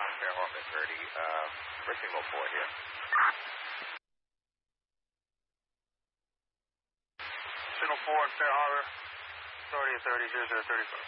Fair Harbor 30, Bristol 4 here. Signal 4 in Fair Harbor, authority 30, 0035.